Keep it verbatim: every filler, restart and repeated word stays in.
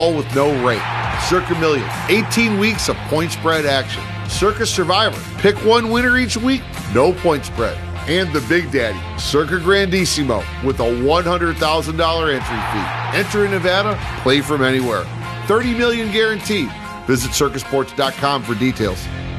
all with no rate. Circa Million, eighteen weeks of point spread action. Circa Survivor, pick one winner each week, no point spread. And the Big Daddy, Circa Grandissimo, with a one hundred thousand dollars entry fee. Enter in Nevada, play from anywhere. thirty million guaranteed. Visit circa sports dot com for details.